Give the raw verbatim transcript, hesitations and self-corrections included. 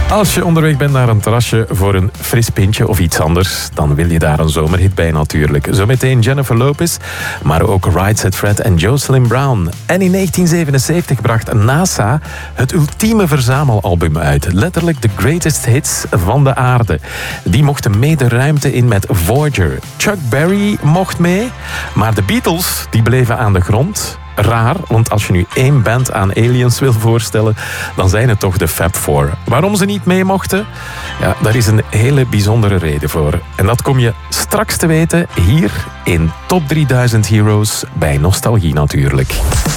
Als je onderweg bent naar een terrasje voor een fris pintje of iets anders, dan wil je daar een zomerhit bij natuurlijk. Zometeen Jennifer Lopez, maar ook Right Said Fred en Jocelyn Brown. En in negentien zevenenzeventig bracht NASA het ultieme verzamelalbum uit. Letterlijk de greatest hits van de aarde. Die mochten mee de ruimte in met Voyager. Chuck Berry mocht mee, maar de Beatles die bleven aan de grond. Raar, want als je nu één band aan aliens wil voorstellen, dan zijn het toch de Fab Four. Waarom ze niet mee mochten? Ja, daar is een hele bijzondere reden voor. En dat kom je straks te weten hier in Top drieduizend Heroes bij Nostalgie natuurlijk.